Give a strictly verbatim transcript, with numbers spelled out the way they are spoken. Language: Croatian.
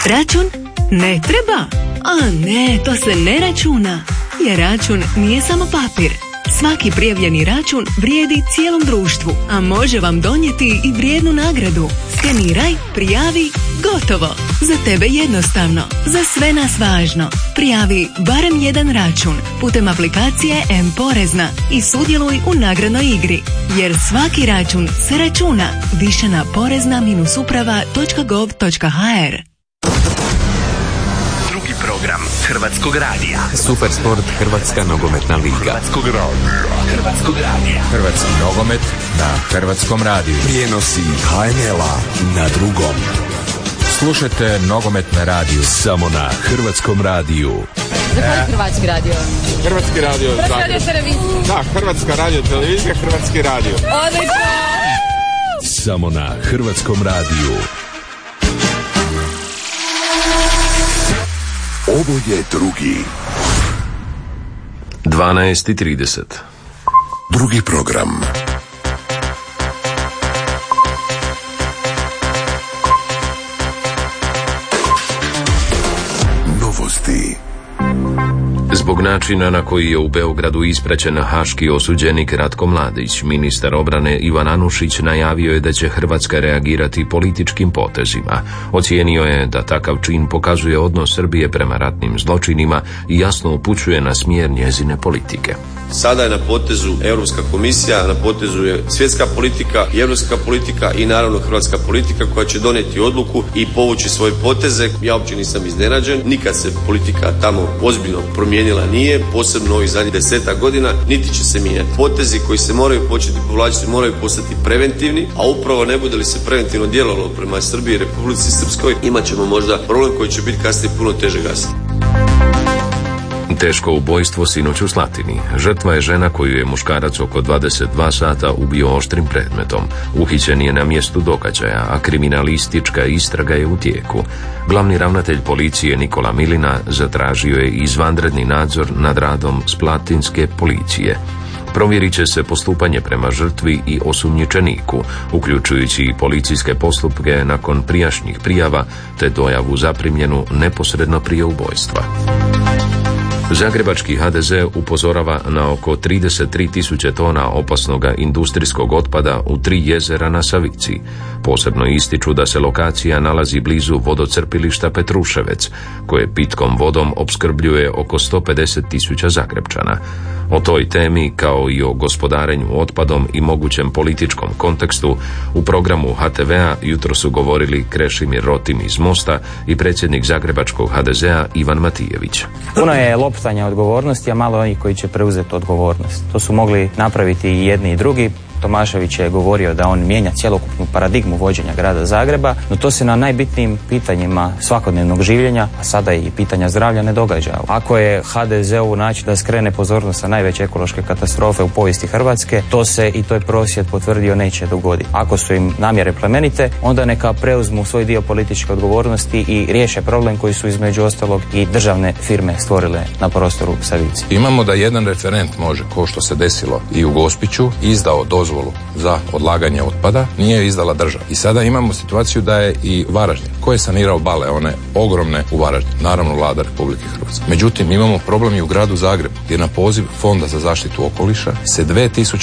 Račun? Ne treba? A ne, to se ne računa. Jer račun nije samo papir. Svaki prijavljeni račun vrijedi cijelom društvu, a može vam donijeti i vrijednu nagradu. Skeniraj, prijavi, gotovo. Za tebe jednostavno, za sve nas važno. Prijavi barem jedan račun putem aplikacije M-Porezna i sudjeluj u nagradnoj igri. Jer svaki račun se računa. Više na porezna uprava točka gov točka ha er. Drugi program Hrvatskog radija. Super sport, Hrvatska nogometna liga. Hrvatskog radija. Hrvatskog radija. Hrvatski nogomet na Hrvatskom radiju. Prijenosi ha en el-a na drugom. Slušajte nogomet na radiju. Samo na Hrvatskom radiju. Zahvaljujem Hrvatski radio. Hrvatski radio. Hrvatska radio televizija. Da, Hrvatska radio televizija, Hrvatski radio. Odlično! Samo na Hrvatskom radiju. Ovo je drugi. dvanaest i trideset. Drugi program. Novosti. Zbog načina na koji je u Beogradu ispraćen haški osuđenik Ratko Mladić, ministar obrane Ivan Anušić najavio je da će Hrvatska reagirati političkim potezima. Ocijenio je da takav čin pokazuje odnos Srbije prema ratnim zločinima i jasno upućuje na smjer njezine politike. Sada je na potezu Europska komisija, na potezu je svjetska politika, europska politika i naravno hrvatska politika koja će donijeti odluku i povući svoje poteze. Ja uopće nisam iznenađen, nikad se politika tamo ozbiljno promijenila nije, posebno ovih zadnjih desetak godina, niti će se mijenjati. Potezi koji se moraju početi povlačiti moraju postati preventivni, a upravo ne bude li se preventivno djelovalo prema Srbiji i Republici Srpskoj, imat ćemo možda problem koji će biti kasnije puno teže gasiti. Teško ubojstvo sinoć u Slatini. Žrtva je žena koju je muškarac oko dvadeset dva sata ubio oštrim predmetom. Uhićen je na mjestu događaja, a kriminalistička istraga je u tijeku. Glavni ravnatelj policije Nikola Milina zatražio je izvanredni nadzor nad radom Splatinske policije. Provjerit će se postupanje prema žrtvi i osumnjičeniku, uključujući i policijske postupke nakon prijašnjih prijava, te dojavu zaprimljenu neposredno prije ubojstva. Zagrebački ha de ze upozorava na oko trideset tri tisuće tona opasnog industrijskog otpada u tri jezera na Savici. Posebno ističu da se lokacija nalazi blizu vodocrpilišta Petruševec, koje pitkom vodom opskrbljuje oko sto pedeset tisuća Zagrebčana. O toj temi, kao i o gospodarenju otpadom i mogućem političkom kontekstu, u programu ha te ve-a jutro su govorili Krešimir Rotim iz Mosta i predsjednik Zagrebačkog ha de ze-a Ivan Matijević. Puno je loptanja odgovornosti, a malo onih koji će preuzeti odgovornost. To su mogli napraviti i jedni i drugi. Tomašević je govorio da on mijenja cjelokupnu paradigmu vođenja grada Zagreba, no to se na najbitnijim pitanjima svakodnevnog življenja, a sada i pitanja zdravlja, ne događa. Ako je ha de ze-u način da skrene pozornost sa najveće ekološke katastrofe u povijesti Hrvatske, to se, i to je prosvjed potvrdio, neće dogoditi. Ako su im namjere plemenite, onda neka preuzmu svoj dio političke odgovornosti i riješe problem koji su između ostalog i državne firme stvorile na prostoru Savici. Imamo da jedan referent može, ko što se desilo i u Gospiću, izdao dozvolu za odlaganje otpada, nije izdala država. I sada imamo situaciju da je i Varaždin, ko je sanirao bale, one ogromne u Varaždinu, naravno Vlada Republike Hrvatske. Međutim, imamo problem i u gradu Zagrebu, gdje na poziv Fonda za zaštitu okoliša se dvije tisuće